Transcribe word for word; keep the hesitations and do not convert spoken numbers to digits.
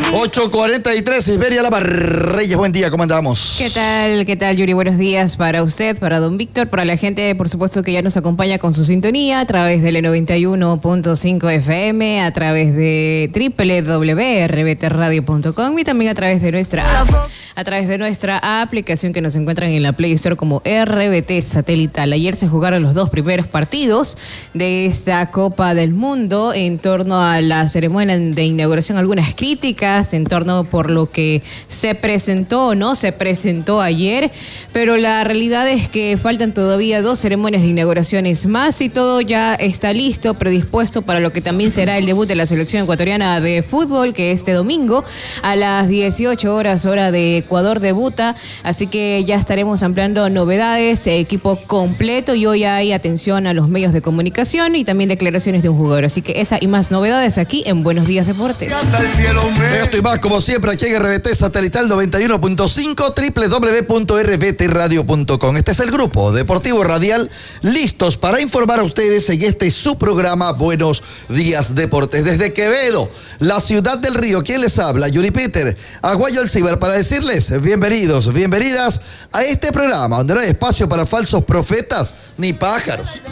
ocho cuarenta y tres, Iberia Lava Reyes, buen día, ¿cómo andamos? ¿Qué tal? ¿Qué tal, Yuri? Buenos días para usted, para don Víctor, para la gente, por supuesto, que ya nos acompaña con su sintonía a través del noventa y uno punto cinco F M, a través de doble u doble u doble u punto r b t radio punto com y también a través de nuestra app, a través de nuestra aplicación que nos encuentran en la Play Store como R B T Satelital. Ayer se jugaron los dos primeros partidos de esta Copa del Mundo. En torno a la ceremonia de inauguración, algunas críticas en torno por lo que se presentó o no se presentó ayer, pero la realidad es que faltan todavía dos ceremonias de inauguraciones más y todo ya está listo, predispuesto para lo que también será el debut de la selección ecuatoriana de fútbol, que este domingo a las dieciocho horas hora de Ecuador debuta, así que ya estaremos ampliando novedades, equipo completo, y hoy hay atención a los medios de comunicación y también declaraciones de un jugador, así que esa y más novedades aquí en Buenos Días Deportes. Esto y más, como siempre, aquí en R B T Satelital noventa y uno punto cinco, doble u doble u doble u punto r b t radio punto com. Este es el grupo Deportivo Radial, listos para informar a ustedes en este su programa Buenos Días Deportes. Desde Quevedo, la ciudad del río, ¿quién les habla? Yuri Peter, Aguayo El Ciber, para decirles bienvenidos, bienvenidas a este programa, donde no hay espacio para falsos profetas ni pájaros.